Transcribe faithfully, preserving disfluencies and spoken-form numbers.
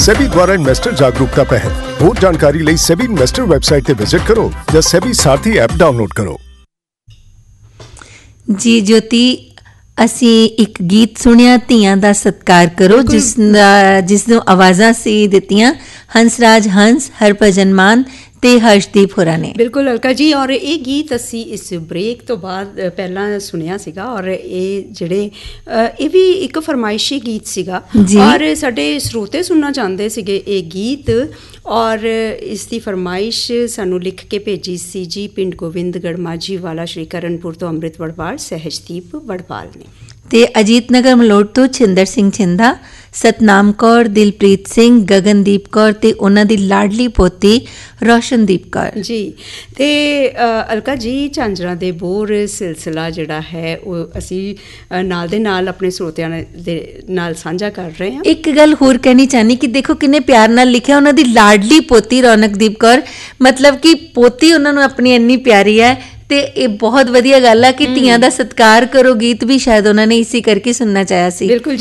सेबी द्वारा इन्वेस्टर जागरूकता पहल। ਹੋਰ ਜਾਣਕਾਰੀ ਲਈ ਸੈਬੀ ਇਨਵੈਸਟਰ ਵੈਬਸਾਈਟ ਤੇ ਵਿਜ਼ਿਟ ਕਰੋ ਜਾਂ ਸੈਬੀ ਸਾਥੀ ਐਪ ਡਾਊਨਲੋਡ ਕਰੋ। ਜੀ ਜੋਤੀ, ਅਸੀਂ ਇੱਕ ਗੀਤ ਸੁਣਿਆ ਧੀਆਂ ਦਾ ਸਤਿਕਾਰ ਕਰੋ, ਜਿਸ ਜਿਸ ਨੂੰ ਆਵਾਜ਼ਾਂ ਸੀ ਦਿੱਤੀਆਂ ਹੰਸਰਾਜ ਹੰਸ, ਹਰਭਜਨ ਮਾਨ ਤੇ ਹਰਸ਼ਦੀਪ ਹੋਰਾਂ ਨੇ। ਬਿਲਕੁਲ ਅਲਕਾ ਜੀ, ਔਰ ਇਹ ਗੀਤ ਅਸੀਂ ਇਸ ਬ੍ਰੇਕ ਤੋਂ ਬਾਅਦ ਪਹਿਲਾਂ ਸੁਣਿਆ ਸੀਗਾ, ਔਰ ਇਹ ਜਿਹੜੇ ਇਹ ਵੀ ਇੱਕ ਫਰਮਾਇਸ਼ੀ ਗੀਤ ਸੀਗਾ ਔਰ ਸਾਡੇ ਸਰੋਤੇ ਸੁਣਨਾ ਚਾਹੁੰਦੇ ਸੀਗੇ ਇਹ ਗੀਤ, ਔਰ ਇਸ ਦੀ ਫਰਮਾਇਸ਼ ਸਾਨੂੰ ਲਿਖ ਕੇ ਭੇਜੀ ਸੀ ਜੀ ਪਿੰਡ ਗੋਬਿੰਦਗੜ੍ਹ ਮਾਝੀ ਵਾਲਾ ਸ਼੍ਰੀ ਕਰਨਪੁਰ ਤੋਂ ਅੰਮ੍ਰਿਤ ਵੜਪਾਲ, ਸਹਿਜਦੀਪ ਵੜਪਾਲ ਨੇ। ਤੇ ਅਜੀਤ ਨਗਰ ਮਲੋਟ ਤੋਂ ਛਿੰਦਰ ਸਿੰਘ ਛਿੰਦਾ, ਸਤਨਾਮ ਕੌਰ, ਦਿਲਪ੍ਰੀਤ ਸਿੰਘ, ਗਗਨਦੀਪ ਕੌਰ ਤੇ ਉਹਨਾਂ ਦੀ ਲਾਡਲੀ ਪੋਤੀ ਰੋਸ਼ਨਦੀਪ ਕੌਰ ਜੀ। ਤੇ ਅਲਕਾ ਜੀ, ਝਾਂਜਰਾਂ ਦੇ ਬੋਰ ਸਿਲਸਿਲਾ ਜਿਹੜਾ ਹੈ ਉਹ ਅਸੀਂ ਨਾਲ ਦੇ ਨਾਲ ਆਪਣੇ ਸਰੋਤਿਆਂ ਦੇ ਨਾਲ ਸਾਂਝਾ ਕਰ ਰਹੇ ਹਾਂ। ਇੱਕ ਗੱਲ ਹੋਰ ਕਹਿਣੀ ਚਾਹਨੀ ਕਿ ਦੇਖੋ ਕਿੰਨੇ ਪਿਆਰ ਨਾਲ ਲਿਖਿਆ, ਉਹਨਾਂ ਦੀ ਲਾਡਲੀ ਪੋਤੀ ਰੌਣਕਦੀਪ ਕੌਰ, ਮਤਲਬ ਕਿ ਪੋਤੀ ਉਹਨਾਂ ਨੂੰ ਆਪਣੀ ਇੰਨੀ ਪਿਆਰੀ ਹੈ। ਤੇ ਇਹ ਬਹੁਤ ਵਧੀਆ ਗੱਲ ਆ ਕਿ ਧੀਆਂ ਦਾ ਸਤਿਕਾਰ ਕਰੋ ਗੀਤ ਵੀ ਸ਼ਾਇਦ ਉਹਨਾਂ ਨੇ ਇਸੇ ਕਰਕੇ ਸੁਣਨਾ ਚਾਹਿਆ ਸੀ। ਬਿਲਕੁਲ।